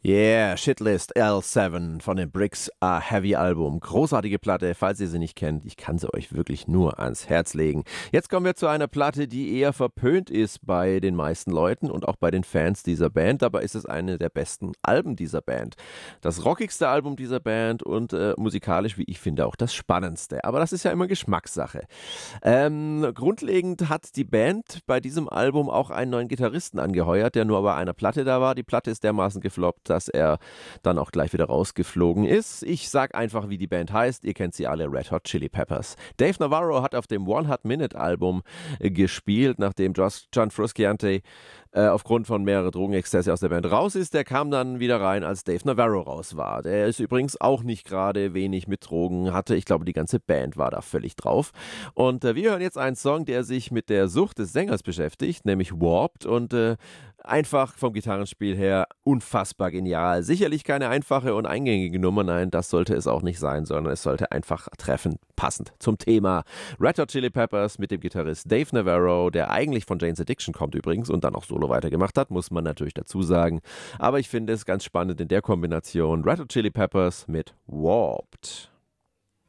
Yeah, Shitlist L7 von dem Bricks Are Heavy Album. Großartige Platte, falls ihr sie nicht kennt. Ich kann sie euch wirklich nur ans Herz legen. Jetzt kommen wir zu einer Platte, die eher verpönt ist bei den meisten Leuten und auch bei den Fans dieser Band. Dabei ist es eine der besten Alben dieser Band. Das rockigste Album dieser Band und musikalisch, wie ich finde, auch das spannendste. Aber das ist ja immer Geschmackssache. Grundlegend hat die Band bei diesem Album auch einen neuen Gitarristen angeheuert, der nur bei einer Platte da war. Die Platte ist dermaßen gefloppt, dass er dann auch gleich wieder rausgeflogen ist. Ich sag einfach, wie die Band heißt. Ihr kennt sie alle, Red Hot Chili Peppers. Dave Navarro hat auf dem One Hot Minute Album gespielt, nachdem John Frusciante aufgrund von mehreren Drogenexzesse aus der Band raus ist. Der kam dann wieder rein, als Dave Navarro raus war. Der ist übrigens auch nicht gerade wenig mit Drogen hatte. Ich glaube, die ganze Band war da völlig drauf. Und wir hören jetzt einen Song, der sich mit der Sucht des Sängers beschäftigt, nämlich Warped. Und einfach vom Gitarrenspiel her unfassbar genial. Sicherlich keine einfache und eingängige Nummer, nein, das sollte es auch nicht sein, sondern es sollte einfach treffend, passend zum Thema. Red Hot Chili Peppers mit dem Gitarrist Dave Navarro, der eigentlich von Jane's Addiction kommt übrigens und dann auch Solo weitergemacht hat, muss man natürlich dazu sagen. Aber ich finde es ganz spannend in der Kombination Red Hot Chili Peppers mit Warped.